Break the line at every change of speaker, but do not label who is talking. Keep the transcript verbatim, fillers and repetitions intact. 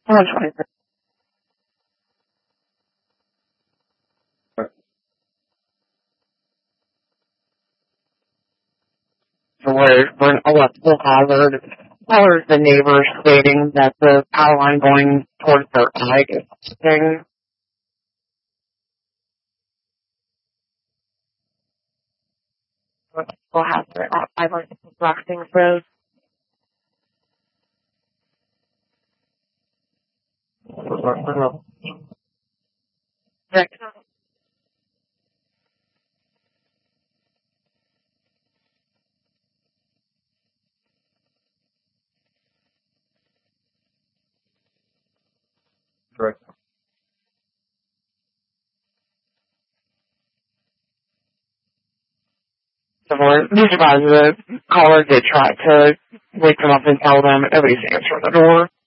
one twenty. So we're, we're an electrical hazard. Or the neighbors stating that the power line going towards their ag is thing. We'll have to, I'd like to block things through. Right.
Correct.
So we're surprised the caller did try to wake them up and tell them nobody's answering the door.